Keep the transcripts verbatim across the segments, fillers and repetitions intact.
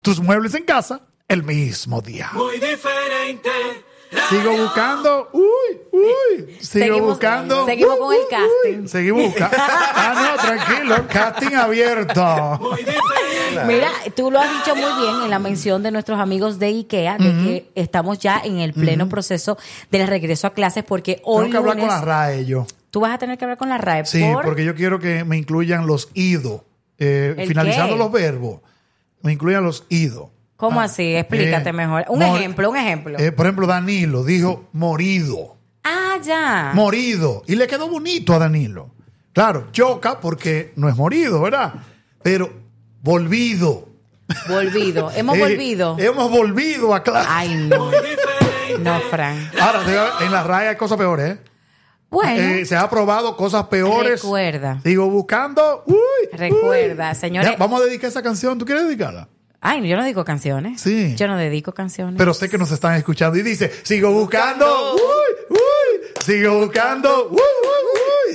tus muebles en casa el mismo día. Muy diferente. Sigo buscando, uy, uy, sigo seguimos, buscando. Seguimos uy, con el uy, casting. Uy, seguimos buscando. Ah, no, tranquilo, casting abierto. Muy diferente. Mira, tú lo has dicho muy bien en la mención de nuestros amigos de IKEA, de uh-huh. que estamos ya en el pleno uh-huh. proceso del regreso a clases, porque hoy Tengo que hablar lunes, con la RAE yo. Tú vas a tener que hablar con la RAE. Sí, por... porque yo quiero que me incluyan los ido. Eh, finalizando qué? los verbos, me incluyan los ido. ¿Cómo ah, así? Explícate eh, mejor. Un mor- ejemplo, un ejemplo. Eh, por ejemplo, Danilo dijo morido. Ah, ya. Morido. Y le quedó bonito a Danilo. Claro, choca porque no es morido, ¿verdad? Pero volvido. Volvido. Hemos eh, volvido. Hemos volvido a clase. Ay, no. No, Fran. Ahora, en la RAE hay cosas peores, ¿eh? Bueno. Eh, se ha probado cosas peores. Recuerda. Sigo buscando. Uy, Recuerda, uy. señores. Ya, vamos a dedicar esa canción. ¿Tú quieres dedicarla? Ay, yo no dedico canciones. Sí. Yo no dedico canciones. Pero sé que nos están escuchando y dice, sigo buscando, uy, uy, sigo buscando, uy, uy, uy.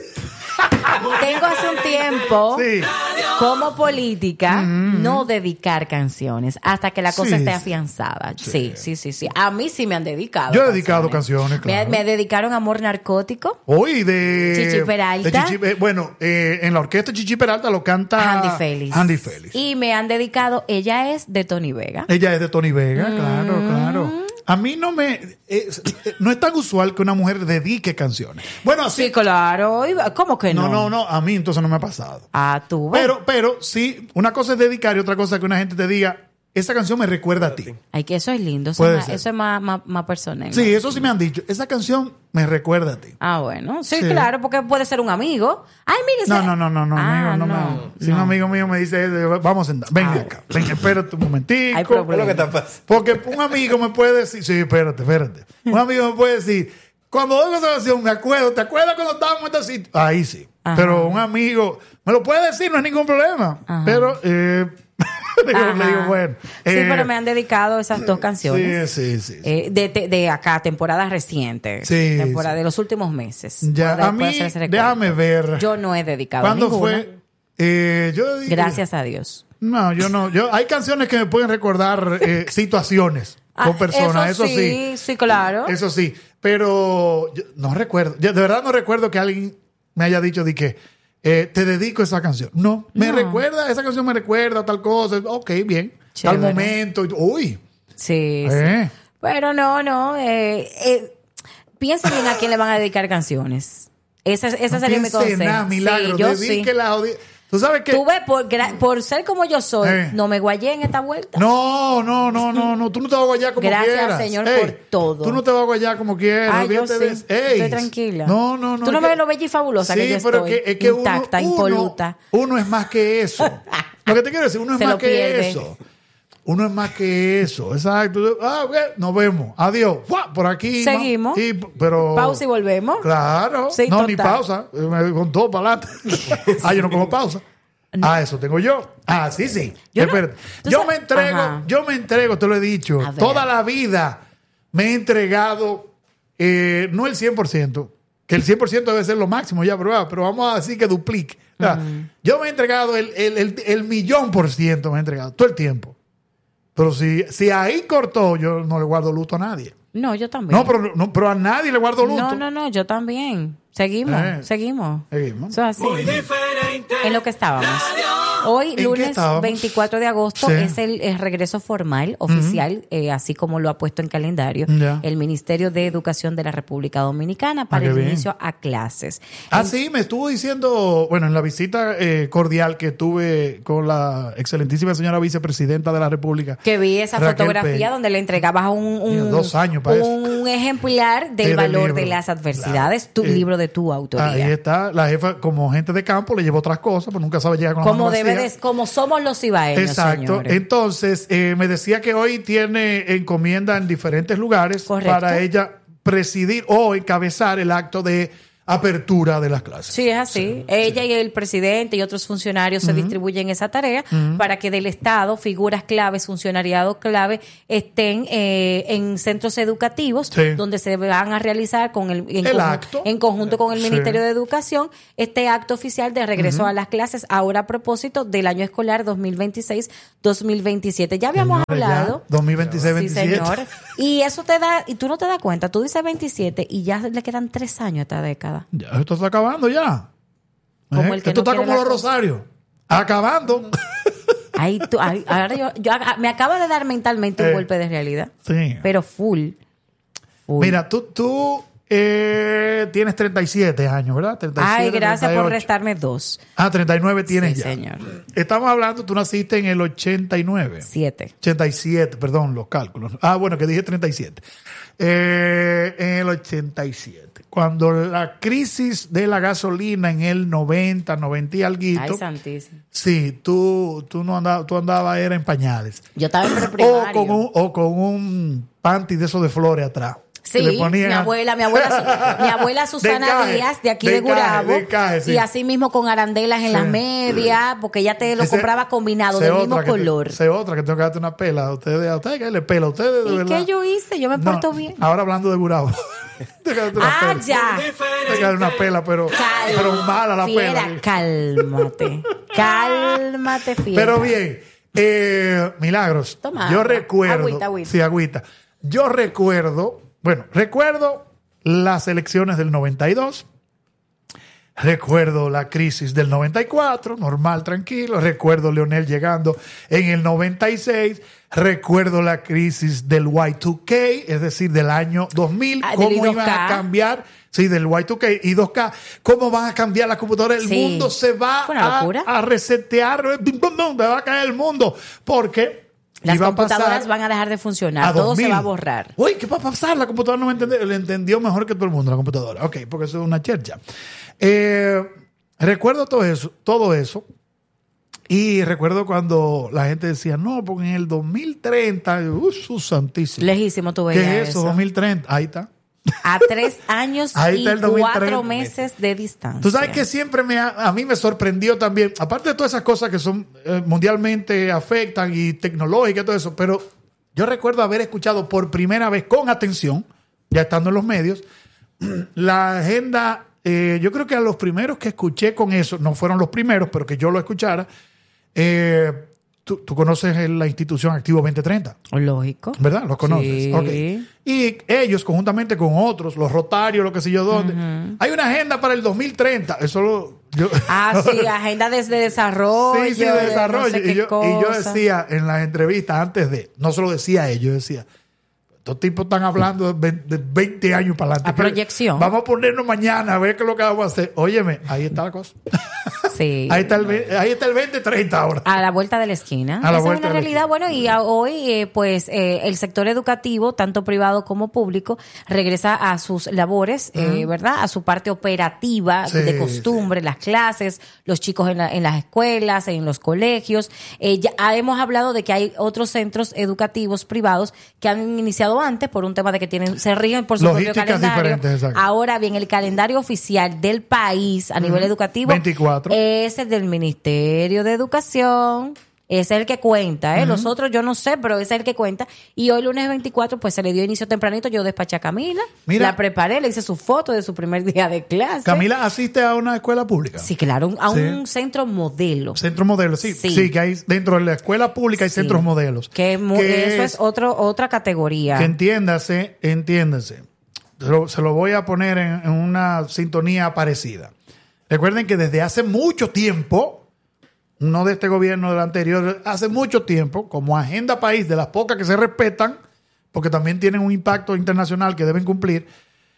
Tengo hace un tiempo, sí. como política, mm-hmm. no dedicar canciones hasta que la cosa sí, esté afianzada. Sí. sí, sí, sí, sí. A mí sí me han dedicado. Yo he canciones. dedicado canciones, claro. Me, me dedicaron Amor Narcótico. Hoy de Chichi Peralta. De Chichi, eh, bueno, eh, en la orquesta Chichi Peralta lo canta Andy Félix. Andy Félix. Y me han dedicado, ella es de Tony Vega. Ella es de Tony Vega, mm. claro, claro. A mí no me... Eh, no es tan usual que una mujer dedique canciones. Bueno, así... Sí, claro. ¿Cómo que no? No, no, no. A mí entonces no me ha pasado. Ah, tú. Pero, pero sí, una cosa es dedicar y otra cosa es que una gente te diga, esa canción me recuerda a ti. Ay, que eso es lindo. Eso, es más, eso es más, más, más personal. Sí, eso sí me han dicho. Esa canción me recuerda a ti. Ah, bueno. Sí, sí. claro, porque puede ser un amigo. Ay, mire. No, no, no, no, no, ah, amigo, no, no, me... Si no. un amigo mío me dice, vamos a sentar, ven ah, acá, ven, espérate un momentico. Hay problema. ¿Qué te pasa? Porque un amigo me puede decir, sí, espérate, espérate. Un amigo me puede decir, cuando oigo esa canción me acuerdo, ¿te acuerdas cuando estábamos en este sitio? Ahí sí. Ajá. Pero un amigo me lo puede decir, no hay ningún problema. Ajá. Pero... Eh, le digo, bueno, sí, eh, pero me han dedicado esas dos canciones. Sí, sí, sí. sí. Eh, de, de, de acá, temporadas recientes. Sí. Temporada sí. de los últimos meses. Ya, a mí, déjame ver. Yo no he dedicado ¿Cuándo ninguna. fue? Eh, yo dediqué, Gracias a Dios. No, yo no. Yo, hay canciones que me pueden recordar eh, situaciones ah, con personas. Eso, eso sí, sí. Sí, claro. Eso sí. Pero yo no recuerdo. Yo de verdad no recuerdo que alguien me haya dicho de que Eh, te dedico esa canción. No, me no. recuerda, esa canción me recuerda tal cosa. Ok, bien. Chévere. Tal momento. Uy. Sí, eh. sí. Pero no, no. Eh, eh, piensen bien a quién le van a dedicar canciones. Esa, esa no sería mi consejo. Nada, milagro. Sí, yo Dedíquela. Sí. Tú sabes que. Tú ves, por, por ser como yo soy, eh. no me guayé en esta vuelta. No, no, no, no, no. Tú no te vas a guayar como Gracias, quieras. Gracias, Señor, Ey, por todo. Tú no te vas a guayar como quieras. Ay, yo sí. Ey, estoy tranquila. No, no, no. Tú no me ves lo bella y fabulosa sí, que yo pero estoy. Que, es que intacta, uno, impoluta. Uno, uno es más que eso. Lo que te quiero decir, uno es Se más que pierde. eso. Uno es más que eso, exacto. Ah, okay, nos vemos. Adiós. ¡Fua! Por aquí. Seguimos. Y, pero, pausa y volvemos. Claro. Sí, no, total. ni pausa. Me contó para adelante. Ah, yo no cojo pausa. No. Ah, eso tengo yo. Ah, sí, sí. Yo, Espérate. no, yo sabes? me entrego, Ajá. yo me entrego, te lo he dicho. Toda la vida me he entregado, eh, no el cien por ciento, que el cien por ciento debe ser lo máximo ya, pero, pero vamos a decir que duplique. Uh-huh. Yo me he entregado el, el, el, el millón por ciento, me he entregado todo el tiempo. Pero si, si ahí cortó, yo no le guardo luto a nadie. No, yo también. No, pero, no, pero a nadie le guardo luto. No, no, no, yo también. Seguimos, eh, seguimos. Seguimos. Eso es así. Muy diferente. En lo que estábamos. Hoy, lunes estábamos? veinticuatro de agosto, sí. es el, el regreso formal, oficial, uh-huh. eh, así como lo ha puesto en calendario, yeah. el Ministerio de Educación de la República Dominicana para ah, el bien. inicio a clases. Ah, en, sí, me estuvo diciendo, bueno, en la visita eh, cordial que tuve con la excelentísima señora vicepresidenta de la República. Que vi esa Raquel fotografía Peña. donde le entregabas un, un, dos años para un ejemplar del sí, valor libro. de las adversidades, Claro. tu eh, libro de tu autoría. Ahí está, la jefa, como gente de campo, le llevó otras cosas, pero nunca sabe llegar con la Como mano debe vacía. de, como somos los ibaeños, Exacto. señores. Entonces, eh, me decía que hoy tiene encomienda en diferentes lugares. Correcto. Para ella presidir o encabezar el acto de apertura de las clases. Sí, es así. Sí, Ella sí. y el presidente y otros funcionarios uh-huh. se distribuyen esa tarea uh-huh. para que del Estado, figuras claves, funcionariado clave, estén eh, en centros educativos sí. donde se van a realizar con el, en, el conju- acto. en conjunto con el Sí. Ministerio de Educación este acto oficial de regreso uh-huh. a las clases, ahora a propósito del año escolar dos mil veintiséis dos mil veintisiete. Ya habíamos Señores, hablado. Ya, dos mil veintiséis veintisiete. Sí, señor. Y eso te da, y tú no te das cuenta, tú dices veintisiete y ya le quedan tres años a esta década. Ya, esto está acabando ya. Como ¿Eh? el que esto no está quiere como la los cosa. rosarios. Acabando. Ahí tú, ahí- ahora yo, yo aga- me acaba de dar mentalmente un Eh, golpe de realidad. Sí. Pero full. full. Mira, tú, tú eh, tienes treinta y siete años, ¿verdad? treinta y siete, Ay, gracias treinta y por ocho. restarme dos. Ah, treinta y nueve tienes Sí, ya. señor. Estamos hablando, tú naciste en el ochenta y nueve. Siete. ochenta y siete, perdón, los cálculos. Ah, bueno, que dije treinta y siete. Eh, en el ochenta y siete. Cuando la crisis de la gasolina en el noventa, noventa y alguito. Ay, santísimo. Sí, tú, tú no andabas, tú andabas era en pañales. Yo estaba en O preprimario. con un, o con un panty de esos de flores atrás. Sí, Que le ponían mi a- abuela, mi abuela, mi abuela Susana encaje, Díaz, de aquí de de, encaje, Gurabo, de encaje, sí. y así mismo con arandelas en Sí. las medias, porque ella te lo Ese- compraba combinado, sé del otra mismo que te- color. sé otra que tengo que darte una pela. A ustedes, a ustedes que le pela, a ustedes de ¿Y verdad. qué yo hice? Yo me No, porto bien. Ahora hablando de Gurabo. Tengo que darte una Ah, pela. ya. Tengo que dar una pela, pero, pero mala la Fiera, pela. cálmate. Cálmate, fiera. Pero bien, eh, Milagros, Toma yo agua. recuerdo. Agüita, agüita. Sí, agüita. Yo recuerdo, bueno, recuerdo las elecciones del noventa y dos. Recuerdo la crisis del noventa y cuatro, normal, tranquilo. Recuerdo Leonel llegando en el noventa y seis. Recuerdo la crisis del Y dos K, es decir, del año dos mil. Ah, del cómo I dos K. iban a cambiar, sí, del Y dos K y dos K. Cómo van a cambiar las computadoras. El Sí. mundo se va Fue una a, locura. a resetear. Bim, bum, bum, me va a caer el mundo. Porque Las iba a pasar computadoras van a dejar de funcionar. a Todo dos mil. se va a borrar. Uy, ¿qué va a pasar? La computadora no me entendió. Le entendió mejor que todo el mundo la computadora. Ok, porque eso es una chercha. Eh, recuerdo todo eso, todo eso. Y recuerdo cuando la gente decía, no, porque en el dos mil treinta, ¡uh, su santísimo! Lejísimo tú ¿Qué veías es eso? eso. dos mil treinta. Ahí está. A tres años Ahí y está el dos mil treinta. cuatro meses de distancia. Tú sabes que siempre me ha- a mí me sorprendió también, aparte de todas esas cosas que son eh, mundialmente afectan y tecnológicas y todo eso, pero yo recuerdo haber escuchado por primera vez con atención, ya estando en los medios, la agenda, eh, yo creo que a los primeros que escuché con eso, no fueron los primeros, pero que yo lo escuchara, eh, tú, tú conoces el- la institución Activo veinte treinta. Lógico. ¿Verdad? ¿Los conoces? Sí. Ok. Y ellos, conjuntamente con otros, los Rotarios, lo que sé yo dónde, hay una agenda para el dos mil treinta. Eso lo... Yo, Ah, sí, agenda desde desarrollo. sí, sí, de desarrollo. no sé y, qué yo, y yo cosa. decía en las entrevistas antes de, no se lo decía a ellos, yo decía, estos tipos están hablando de veinte, de veinte años para adelante. A proyección. Vamos a ponernos mañana a ver qué es lo que vamos a hacer. Óyeme, ahí está la cosa. Sí. Ahí está el, ve- ahí está el veinte treinta ahora. A la vuelta de la esquina. A la Esa vuelta es una de la realidad. esquina. Bueno, y a- hoy, eh, pues, eh, el sector educativo, tanto privado como público, regresa a sus labores, eh, ¿verdad? A su parte operativa Sí, de costumbre, las clases, los chicos en, la- en las escuelas, en los colegios. Eh, ya ah, hemos hablado de que hay otros centros educativos privados que han iniciado antes por un tema de que tienen, se rigen por su propio Logísticas calendario. diferentes, exacto. Ahora bien, el calendario oficial del país a nivel educativo veinticuatro. es el del Ministerio de Educación. Es el que cuenta, ¿eh? Los otros yo no sé, pero es el que cuenta. Y hoy lunes veinticuatro, pues se le dio inicio tempranito. Yo despaché a Camila, Mira. la preparé, le hice su foto de su primer día de clase. Camila asiste a una escuela pública. Sí, claro, un- a Sí. un centro modelo. Centro modelo, sí, sí. Sí. que hay dentro de la escuela pública hay Sí. centros modelos. Que, mu- eso es otro, otra categoría. Que entiéndase, entiéndase. Se lo, se lo voy a poner en, en una sintonía parecida. Recuerden que desde hace mucho tiempo, no de este gobierno, del anterior, hace mucho tiempo, como agenda país de las pocas que se respetan, porque también tienen un impacto internacional que deben cumplir,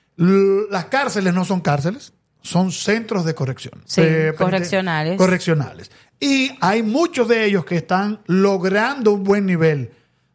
l- las cárceles no son cárceles, son centros de corrección. Sí, Eh, correccionales. Correccionales. Y hay muchos de ellos que están logrando un buen nivel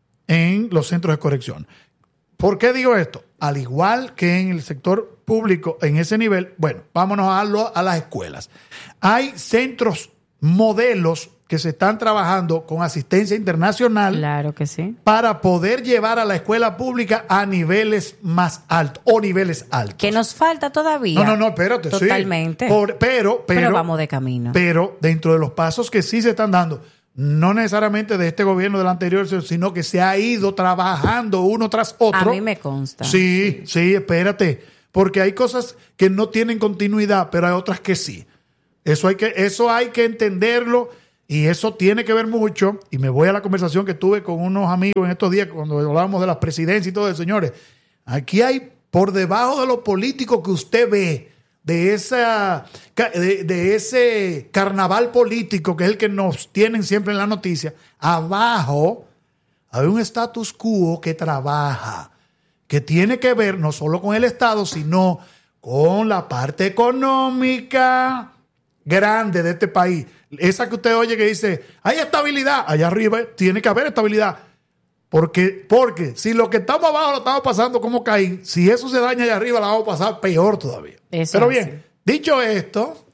en los centros de corrección. ¿Por qué digo esto? Al igual que en el sector público, en ese nivel, bueno, vámonos a, lo- a las escuelas. Hay centros modelos que se están trabajando con asistencia internacional Claro que sí. para poder llevar a la escuela pública a niveles más altos o niveles altos. Que nos falta todavía. No, no, no, espérate. sí. Totalmente. Por- pero, pero, Pero vamos de camino. Pero dentro de los pasos que sí se están dando, no necesariamente de este gobierno del anterior, sino que se ha ido trabajando uno tras otro. A mí me consta. Sí, sí, espérate. Porque hay cosas que no tienen continuidad, pero hay otras que sí. Eso hay que, eso hay que entenderlo y eso tiene que ver mucho. Y me voy a la conversación que tuve con unos amigos en estos días cuando hablábamos de las presidencias y todo eso. Señores, aquí hay por debajo de lo político que usted ve, de, esa, de, de ese carnaval político que es el que nos tienen siempre en la noticia, abajo hay un status quo que trabaja, que tiene que ver no solo con el Estado, sino con la parte económica grande de este país. Esa que usted oye que dice, hay estabilidad, allá arriba tiene que haber estabilidad. Porque, porque si lo que estamos abajo lo estamos pasando como Caín, si eso se daña allá arriba, la vamos a pasar peor todavía. Eso Pero es bien, así. dicho esto,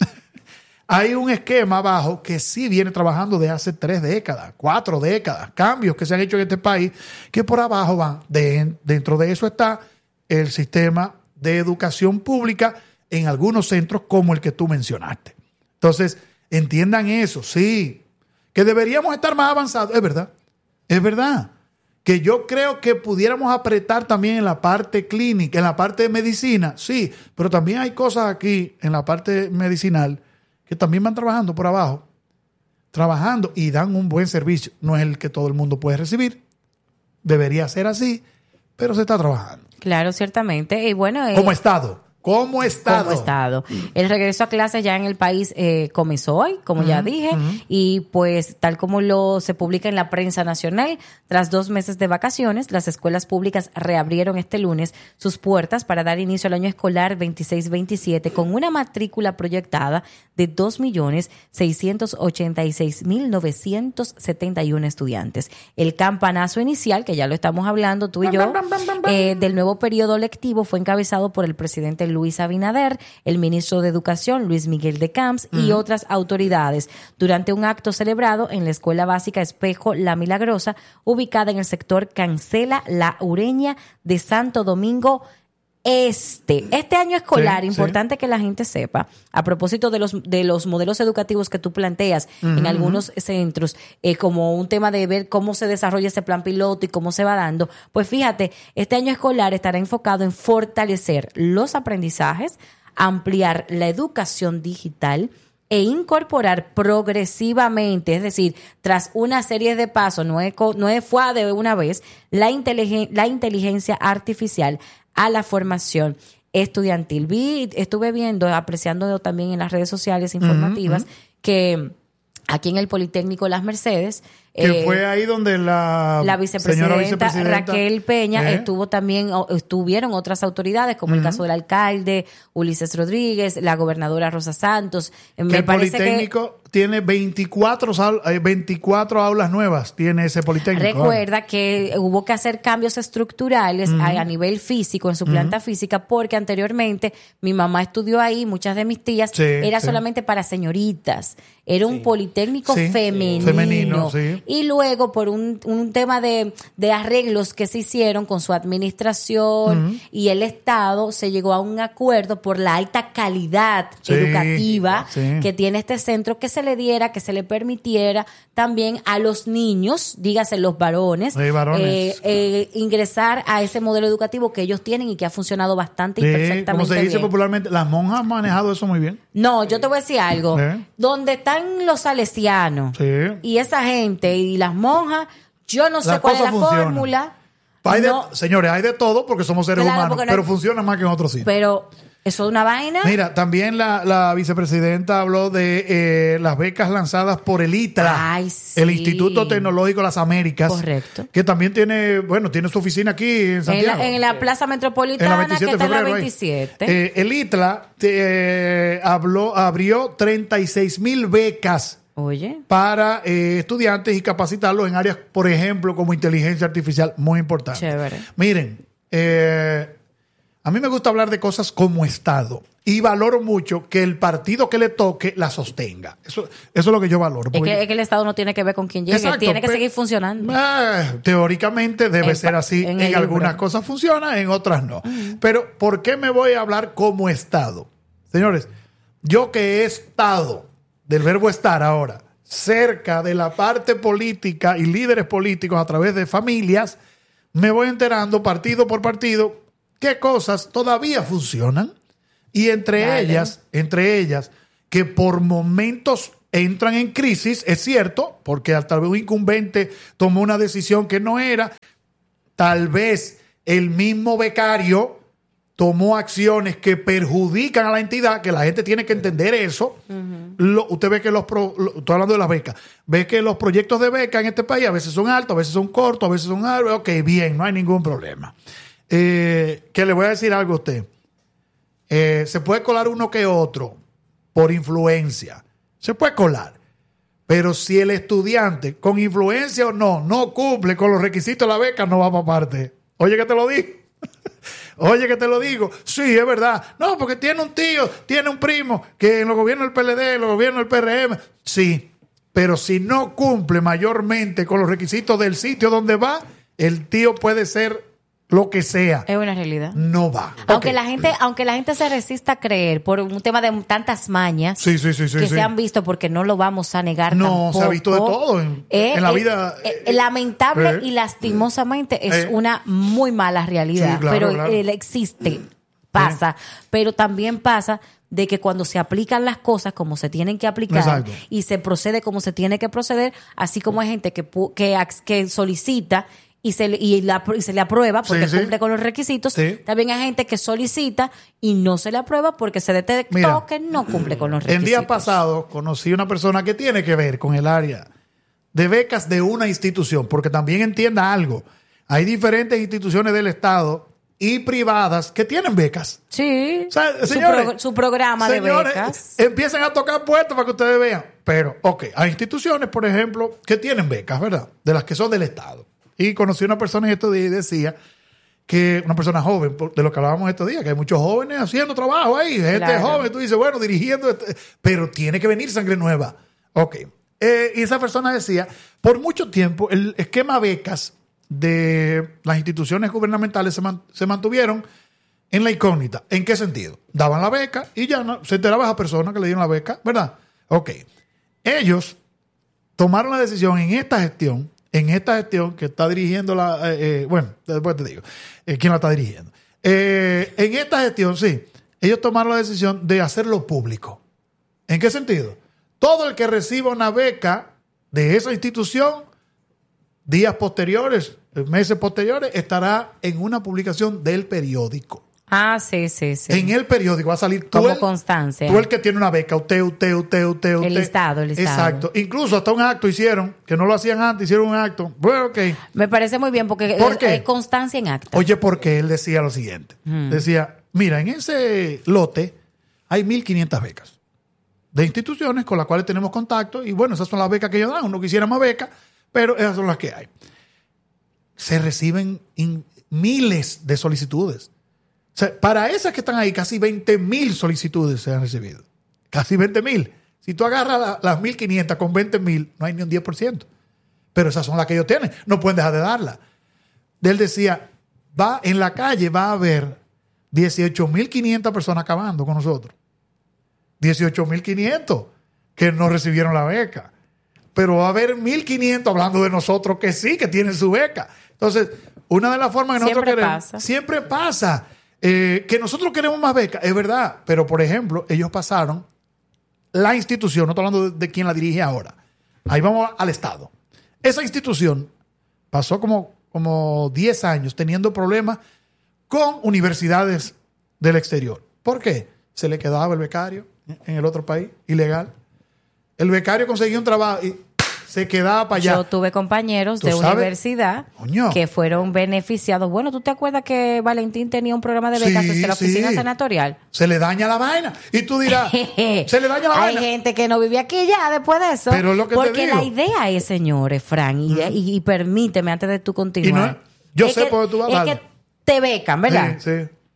hay un esquema abajo que sí viene trabajando de hace tres décadas, cuatro décadas, cambios que se han hecho en este país, que por abajo van. De, dentro de eso está el sistema de educación pública en algunos centros como el que tú mencionaste. Entonces, entiendan eso, sí, que deberíamos estar más avanzados, es verdad, es verdad. Que yo creo que pudiéramos apretar también en la parte clínica, en la parte de medicina, sí, pero también hay cosas aquí en la parte medicinal que también van trabajando por abajo, trabajando y dan un buen servicio. No es el que todo el mundo puede recibir, debería ser así, pero se está trabajando. Claro, ciertamente. Y bueno, eh, Como Estado, como Estado. como Estado. El regreso a clases ya en el país eh, comenzó hoy, como ya dije, y pues tal como lo se publica en la prensa nacional, tras dos meses de vacaciones, las escuelas públicas reabrieron este lunes sus puertas para dar inicio al año escolar veintiséis veintisiete con una matrícula proyectada de dos millones seiscientos ochenta y seis mil novecientos setenta y uno estudiantes. El campanazo inicial, que ya lo estamos hablando tú y yo, eh, del nuevo periodo lectivo fue encabezado por el presidente Luis Abinader, el ministro de Educación Luis Miguel de Camps y otras autoridades durante un acto celebrado en la Escuela Básica Espejo La Milagrosa, ubicada en el sector Cancela La Ureña de Santo Domingo Este. Este año escolar, Sí, importante sí. que la gente sepa, a propósito de los, de los modelos educativos que tú planteas en algunos centros, eh, como un tema de ver cómo se desarrolla ese plan piloto y cómo se va dando, pues fíjate, este año escolar estará enfocado en fortalecer los aprendizajes, ampliar la educación digital e incorporar progresivamente, es decir, tras una serie de pasos, no es, co- no es fue de una vez, la, inteligen- la inteligencia artificial a la formación estudiantil. Vi, estuve viendo, apreciando también en las redes sociales informativas que aquí en el Politécnico Las Mercedes, Que eh, fue ahí donde la, la señora vicepresidenta, vicepresidenta Raquel Peña ¿Eh? estuvo también, o- estuvieron otras autoridades, como el caso del alcalde Ulises Rodríguez, la gobernadora Rosa Santos. Que Me el parece que Politécnico tiene veinticuatro, sal- eh, veinticuatro aulas nuevas, tiene ese Politécnico. recuerda que hubo que hacer cambios estructurales a, a nivel físico, en su planta física, porque anteriormente mi mamá estudió ahí, muchas de mis tías, Sí, era sí. solamente para señoritas. Era un politécnico Sí, femenino. femenino, sí. Y luego, por un, un tema de, de arreglos que se hicieron con su administración y el Estado, se llegó a un acuerdo por la alta calidad Sí, educativa sí. que tiene este centro, que se le diera, que se le permitiera también a los niños, dígase los varones, Sí, varones. eh, eh, ingresar a ese modelo educativo que ellos tienen y que ha funcionado bastante y Sí, perfectamente como se dice bien. popularmente, las monjas han manejado eso muy bien. No, yo te voy a decir algo. ¿Eh? Donde están los salesianos Sí. y esa gente y las monjas, yo no sé Las cuál es la cosas funcionan. fórmula. Hay de- No, señores, hay de todo porque somos seres Claro, humanos, porque no pero hay- funciona más que en otros sitios. pero eso es una vaina. Mira, también la, la vicepresidenta habló de eh, las becas lanzadas por el ITRA, Ay, sí. el Instituto Tecnológico de las Américas. Correcto. Que también tiene, bueno, tiene su oficina aquí en en, Santiago. la, en la Plaza En la Metropolitana, veintisiete que de está en la febrero. ahí. veintisiete. Eh, el ITRA eh, habló, abrió treinta y seis mil becas Oye. para eh, estudiantes y capacitarlos en áreas, por ejemplo, como inteligencia artificial, muy importante. Chévere. Miren, eh, A mí me gusta hablar de cosas como Estado y valoro mucho que el partido que le toque la sostenga. Eso, eso es lo que yo valoro. Es que, es que el Estado no tiene que ver con quién llegue, Exacto, tiene que pero, seguir funcionando. Eh, teóricamente debe en, ser así. En, en algunas cosas funciona, en otras no. Uh-huh. Pero ¿por qué me voy a hablar como Estado? Señores, yo que he estado, del verbo estar ahora, cerca de la parte política y líderes políticos a través de familias, me voy enterando partido por partido qué cosas todavía funcionan y entre Dale. ellas, entre ellas, que por momentos entran en crisis, es cierto, porque tal vez un incumbente tomó una decisión que no era, tal vez el mismo becario tomó acciones que perjudican a la entidad, que la gente tiene que entender eso. Uh-huh. Lo, usted ve que los, pro, lo, estoy hablando de las becas, ve que los proyectos de beca en este país a veces son altos, a veces son cortos, a veces son altos, ok, bien, no hay ningún problema. Eh, que le voy a decir algo a usted. Eh, se puede colar uno que otro por influencia. Se puede colar. Pero si el estudiante, con influencia o no, no cumple con los requisitos de la beca, no va para parte. Oye, que te lo digo. Oye, que te lo digo. Sí, es verdad. No, porque tiene un tío, tiene un primo que en los gobiernos del P L D, en los gobiernos del P R M. Sí, pero si no cumple mayormente con los requisitos del sitio donde va, el tío puede ser lo que sea. Es una realidad. No va. Aunque okay. la gente, aunque la gente se resista a creer por un tema de tantas mañas sí, sí, sí, sí, que sí. se han visto, porque no lo vamos a negar no, tampoco. No, se ha visto de todo en, eh, en la eh, vida. Eh, eh, lamentable eh, y lastimosamente eh, es una muy mala realidad. Sí, claro, pero claro. Eh, existe, pasa. Eh. Pero también pasa de que cuando se aplican las cosas como se tienen que aplicar Exacto. y se procede como se tiene que proceder, así como hay gente que, que, que solicita y se, y, la, y se le aprueba porque sí, cumple sí. con los requisitos. Sí. También hay gente que solicita y no se le aprueba porque se detectó Mira, que no cumple con los requisitos. El día pasado conocí una persona que tiene que ver con el área de becas de una institución, porque también entienda algo. Hay diferentes instituciones del Estado y privadas que tienen becas. Sí. O sea, señores, su, pro, su programa señores, de becas. Empiezan a tocar puertas para que ustedes vean. Pero, ok, hay instituciones, por ejemplo, que tienen becas, ¿verdad? De las que son del Estado. Y conocí a una persona en estos días y decía que una persona joven, de lo que hablábamos estos días, que hay muchos jóvenes haciendo trabajo ahí, gente claro. joven, tú dices, bueno, dirigiendo, este, pero tiene que venir sangre nueva. Ok. Eh, y esa persona decía, por mucho tiempo, el esquema becas de las instituciones gubernamentales se, man, se mantuvieron en la incógnita. ¿En qué sentido? Daban la beca y ya no, se enteraba esa persona que le dieron la beca, ¿verdad? Ok. Ellos tomaron la decisión en esta gestión En esta gestión que está dirigiendo la... Eh, eh, bueno, después te digo eh, quién la está dirigiendo. Eh, en esta gestión, sí, ellos tomaron la decisión de hacerlo público. ¿En qué sentido? Todo el que reciba una beca de esa institución, días posteriores, meses posteriores, estará en una publicación del periódico. Ah, sí, sí, sí. En el periódico va a salir como tú el, constancia. Tú el que tiene una beca, usted, usted, usted, usted, usted. El listado, el listado. Exacto. Incluso hasta un acto hicieron, que no lo hacían antes, hicieron un acto. Bueno, ok. Me parece muy bien porque ¿Por es, qué? es constancia en acta. Oye, porque él decía lo siguiente. Hmm. Decía, mira, en ese lote hay mil quinientas becas de instituciones con las cuales tenemos contacto y bueno, esas son las becas que ellos dan. Uno quisiera más becas, pero esas son las que hay. Se reciben in, miles de solicitudes. O sea, para esas que están ahí, casi veinte mil solicitudes se han recibido. Casi veinte mil. Si tú agarras la, las mil quinientas con veinte mil, no hay ni un diez por ciento. Pero esas son las que ellos tienen. No pueden dejar de darlas. Él decía, va, en la calle va a haber dieciocho mil quinientas personas acabando con nosotros. dieciocho mil quinientos que no recibieron la beca. Pero va a haber mil quinientos hablando de nosotros que sí, que tienen su beca. Entonces, una de las formas que nosotros siempre queremos... Pasa. Siempre pasa. Eh, que nosotros queremos más becas, es verdad, pero por ejemplo, ellos pasaron la institución, no estoy hablando de, de quién la dirige ahora, ahí vamos al Estado. Esa institución pasó como, como diez años teniendo problemas con universidades del exterior. ¿Por qué? Se le quedaba el becario en el otro país, ilegal. El becario conseguía un trabajo y se quedaba para allá. Yo tuve compañeros de sabes? universidad Coño. que fueron beneficiados. Bueno, ¿tú te acuerdas que Valentín tenía un programa de becas sí, desde la oficina sí. senatorial? Se le daña la vaina. Y tú dirás, se le daña la Hay vaina. Hay gente que no vive aquí ya después de eso. Pero lo que Porque te digo. la idea es, señores, Fran, y, mm. y, y permíteme antes de tú continuar. Y no, yo es sé que, por qué tú vas a Es que te becan, ¿verdad? Sí, sí.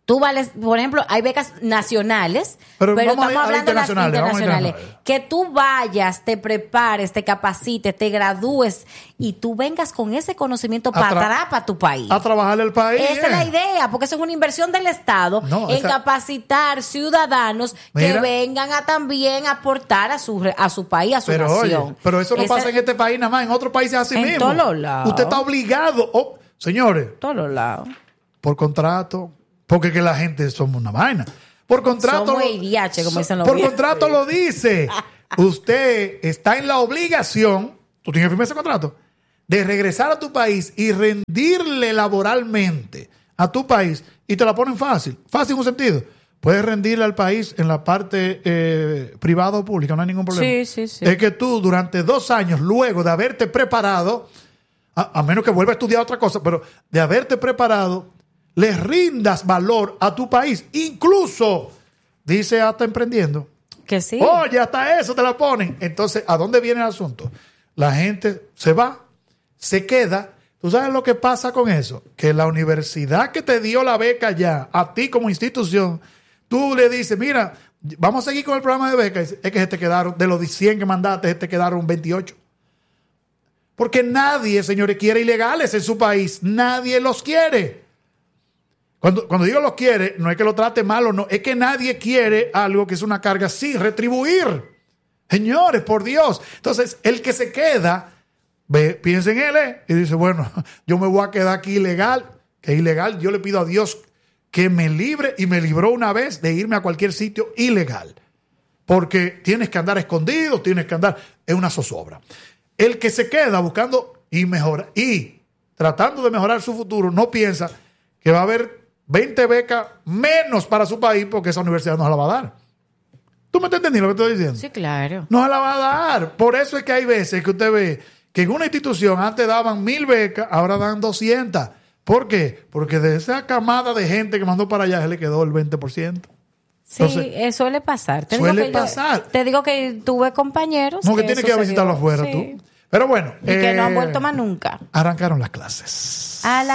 Tú vales, por ejemplo, hay becas nacionales, pero, pero vamos estamos a, hablando de las internacionales, internacionales. internacionales. Que tú vayas, te prepares, te capacites, te gradúes y tú vengas con ese conocimiento para tra- atrás para tu país. A trabajar el país. Esa es eh. la idea, porque eso es una inversión del Estado No, en esa- capacitar ciudadanos Mira. que vengan a también aportar a su, re- a su país, a su Pero nación. oye, pero eso no Esa- pasa en este país nada más, en otros países así En mismo. todos los lados. Usted está obligado, oh, señores, todos los lados. por contrato, porque que la gente somos una vaina. Por contrato, Somos lo- I D H, como dicen los por viejos. contrato lo dice. Usted está en la obligación, tú tienes que firmar ese contrato, de regresar a tu país y rendirle laboralmente a tu país y te la ponen fácil. Fácil en un sentido. Puedes rendirle al país en la parte eh, privada o pública, no hay ningún problema. Sí, sí, sí. Es que tú durante dos años, luego de haberte preparado, a, a menos que vuelva a estudiar otra cosa, pero de haberte preparado, le rindas valor a tu país. Incluso, dice hasta emprendiendo. Que sí. Oye, hasta eso te la ponen. Entonces, ¿a dónde viene el asunto? La gente se va, se queda. ¿Tú sabes lo que pasa con eso? Que la universidad que te dio la beca ya, a ti como institución, tú le dices, mira, vamos a seguir con el programa de becas. Es que se te quedaron, de los cien que mandaste, se te quedaron veintiocho. Porque nadie, señores, quiere ilegales en su país. Nadie los quiere. Cuando, cuando digo los quiere, no es que lo trate mal o no, es que nadie quiere algo que es una carga sin retribuir. Señores, por Dios. Entonces, el que se queda, ve, piensa en él eh, y dice, bueno, yo me voy a quedar aquí ilegal, que es ilegal. Yo le pido a Dios que me libre y me libró una vez de irme a cualquier sitio ilegal. Porque tienes que andar escondido, tienes que andar, es una zozobra. El que se queda buscando y mejora y tratando de mejorar su futuro, no piensa que va a haber veinte becas menos para su país porque esa universidad no se la va a dar. ¿Tú me estás entendiendo lo que estoy diciendo? Sí, claro. No se la va a dar. Por eso es que hay veces que usted ve que en una institución antes daban mil becas, ahora dan doscientas. ¿Por qué? Porque de esa camada de gente que mandó para allá se le quedó el veinte por ciento. Sí, Entonces, eh, suele pasar. Te suele digo que yo- pasar. te digo que tuve compañeros. No, que tienes que ir a sucedió. visitarlo afuera Sí. tú. Pero bueno. Y que no han eh, vuelto más nunca. Arrancaron las clases. A la